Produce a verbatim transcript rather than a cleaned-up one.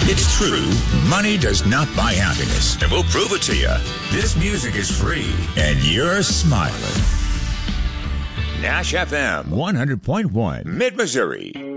It's true, money does not buy happiness, and we'll prove it to you. This music is free, and you're smiling. Nash F M, one hundred point one, Mid-Missouri.